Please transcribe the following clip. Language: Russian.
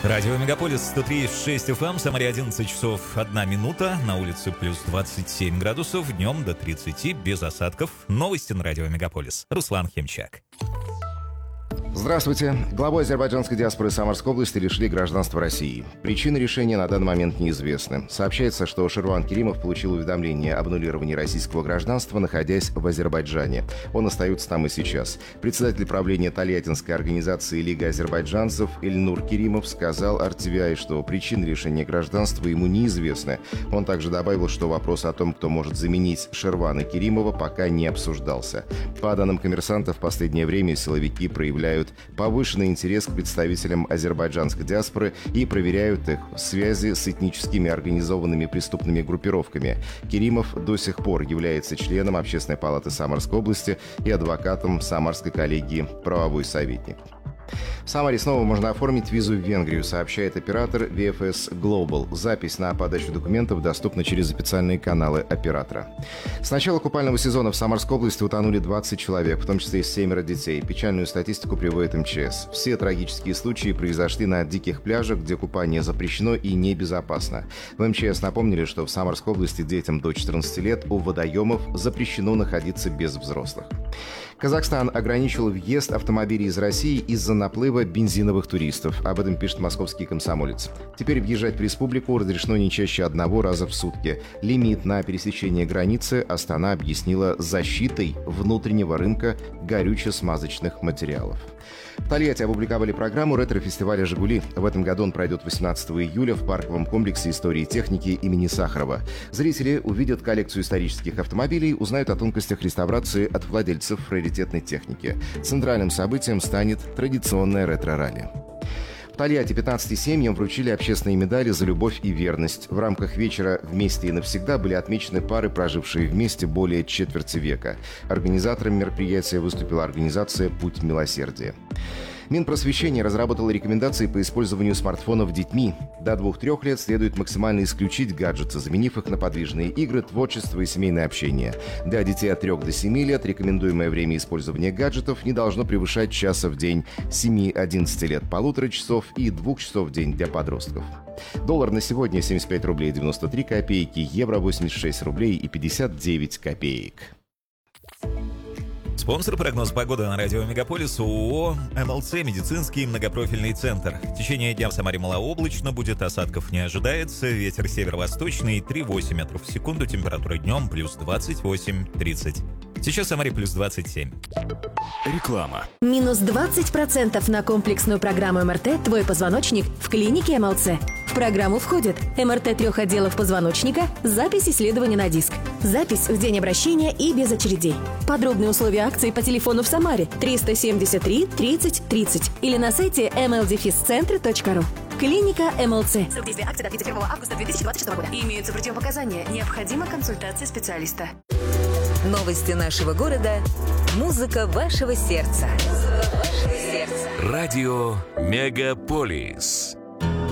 Радио Мегаполис 103,6 FM, в Самаре 11 часов 1 минута, на улице плюс 27 градусов, днем до 30, без осадков. Новости на Радио Мегаполис. Руслан Хемчак. Здравствуйте. Главу азербайджанской диаспоры Самарской области лишили гражданства России. Причины решения на данный момент неизвестны. Сообщается, что Ширван Керимов получил уведомление об аннулировании российского гражданства, находясь в Азербайджане. Он остается там и сейчас. Председатель правления Тольяттинской организации Лига азербайджанцев Ильнур Керимов сказал RTVI, что причины лишения гражданства ему неизвестны. Он также добавил, что вопрос о том, кто может заменить Ширвана Керимова, пока не обсуждался. По данным «Коммерсанта», в последнее время силовики проявляют повышенный интерес к представителям азербайджанской диаспоры и проверяют их в связи с этническими организованными преступными группировками. Керимов до сих пор является членом Общественной палаты Самарской области и адвокатом Самарской коллегии «Правовой советник». В Самаре снова можно оформить визу в Венгрию, сообщает оператор VFS Global. Запись на подачу документов доступна через официальные каналы оператора. С начала купального сезона в Самарской области утонули 20 человек, в том числе и 7 детей. Печальную статистику приводит МЧС. Все трагические случаи произошли на диких пляжах, где купание запрещено и небезопасно. В МЧС напомнили, что в Самарской области детям до 14 лет у водоемов запрещено находиться без взрослых. Казахстан ограничил въезд автомобилей из России из-за наплыва бензиновых туристов. Об этом пишет московский «Комсомолец». Теперь въезжать в республику разрешено не чаще 1 раза в сутки. Лимит на пересечение границы Астана объяснила защитой внутреннего рынка горюче-смазочных материалов. В Тольятти опубликовали программу ретро-фестиваля «Жигули». В этом году он пройдет 18 июля в парковом комплексе истории и техники имени Сахарова. Зрители увидят коллекцию исторических автомобилей, узнают о тонкостях реставрации от владельцев раритетной техники. Центральным событием станет традиционное ретро-ралли. В Тольятти 15 семьям вручили общественные медали за любовь и верность. В рамках вечера «Вместе и навсегда» были отмечены пары, прожившие вместе более четверти века. Организатором мероприятия выступила организация «Путь милосердия». Минпросвещение разработало рекомендации по использованию смартфонов детьми. До 2-3 лет следует максимально исключить гаджеты, заменив их на подвижные игры, творчество и семейное общение. Для детей от 3 до 7 лет рекомендуемое время использования гаджетов не должно превышать часа в день, 7-11 лет – 1,5 часов и 2 часов в день для подростков. Доллар на сегодня 75 рублей 93 копейки, евро 86 рублей и 59 копеек. Спонсор прогноз погоды на Радио Мегаполис ООО «МЛЦ. Медицинский многопрофильный центр». В течение дня в Самаре малооблачно, будет осадков не ожидается. Ветер северо-восточный 3,8 метров в секунду. Температура днем плюс 28-30. Сейчас в Самаре плюс 27. Реклама. Минус 20% на комплексную программу МРТ «Твой позвоночник» в клинике МЛЦ. В программу входит МРТ 3 отделов позвоночника, запись исследования на диск, запись в день обращения и без очередей. Подробные условия акции по телефону в Самаре 373 30 30 или на сайте mldefiscentre.ru. Клиника МЛЦ. Срок действия акции до 31 августа 2026 года. Имеются противопоказания. Необходима консультация специалиста. Новости нашего города. Музыка вашего сердца. Радио Мегаполис.